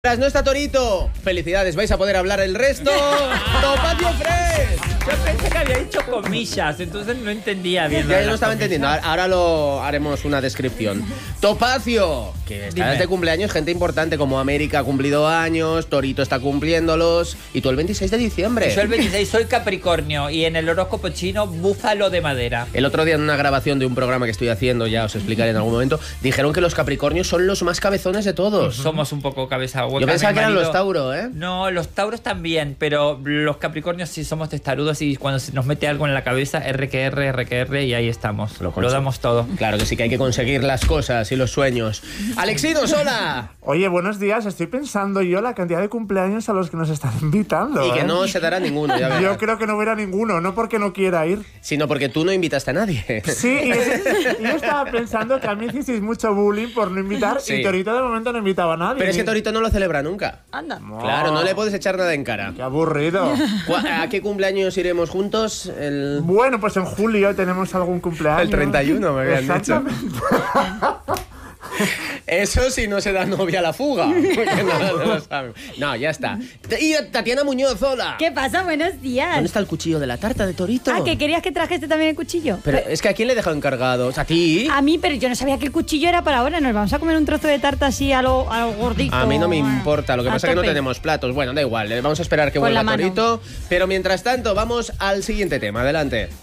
No está Torito. Felicidades, vais a poder hablar el resto. Topacio Fresh. Yo pensé que había dicho comillas, entonces no entendía bien. Ya no estaba entendiendo. Ahora lo haremos una descripción. Topacio, que está de cumpleaños, gente importante como América ha cumplido años, Torito está cumpliéndolos. Y tú el 26 de diciembre. Yo el 26 soy Capricornio y en el horóscopo chino, búfalo de madera. El otro día en una grabación de un programa que estoy haciendo, ya os explicaré en algún momento, dijeron que los Capricornios son los más cabezones de todos. Somos un poco cabeza hueca. Yo pensaba que eran los Tauros, ¿eh? No, los Tauros también, pero los Capricornios sí somos testarudos y cuando se nos mete algo en la cabeza, RQR, y ahí estamos. Lo damos todo. Claro que sí, que hay que conseguir las cosas y los sueños. Alexinos, hola. Oye, buenos días. Estoy pensando yo la cantidad de cumpleaños a los que nos están invitando. Y que no se dará ninguno, ya verás. Yo creo que no hubiera ninguno, no porque no quiera ir, sino porque tú no invitaste a nadie. Sí, y yo estaba pensando que a mí hicisteis mucho bullying por no invitar, sí. Y Torito de momento no invitaba a nadie. Pero es que Torito no lo celebra nunca. Anda. No. Claro, no le puedes echar nada en cara. Qué aburrido. ¿A qué cumpleaños iremos juntos? Bueno, pues en julio tenemos algún cumpleaños. El 31 me habían dicho. Eso si no se da novia a la fuga. Porque no lo saben. No, ya está. Y Tatiana Muñoz, hola. ¿Qué pasa? Buenos días. ¿Dónde está el cuchillo de la tarta de Torito? Ah, ¿que querías que trajese también el cuchillo? Pero es que ¿a quién le he dejado encargados? ¿A ti? A mí, pero yo no sabía que el cuchillo era para ahora. Nos vamos a comer un trozo de tarta así a lo gordito. A mí no me importa, lo que A pasa es que no tope. tenemos platos. Bueno, da igual, vamos a esperar que Con vuelva la mano. Torito. Pero mientras tanto, vamos al siguiente tema. Adelante.